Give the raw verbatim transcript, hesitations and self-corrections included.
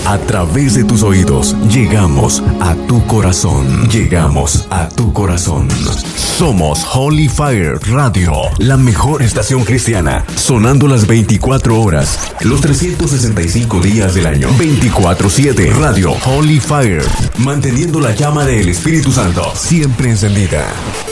A través de tus oídos, llegamos a tu corazón. Llegamos a tu corazón. Somos Holy Fire Radio, la mejor estación cristiana, sonando las veinticuatro horas, los trescientos sesenta y cinco días del año, veinticuatro siete. Radio Holy Fire, manteniendo la llama del Espíritu Santo siempre encendida.